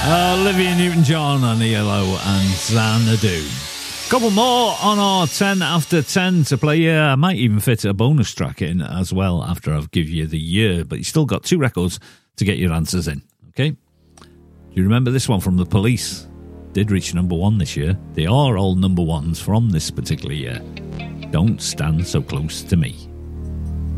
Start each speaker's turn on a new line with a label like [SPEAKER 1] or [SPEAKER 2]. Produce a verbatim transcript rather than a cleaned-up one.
[SPEAKER 1] Olivia Newton-John on E L O and Xanadu. Couple more on our ten after ten to play. Yeah, I might even fit a bonus track in as well after I've give you the year, but you still got two records to get your answers in. Okay? Do you remember this one from The Police? Did reach number one this year. They are all number ones from this particular year. Don't Stand So Close to Me.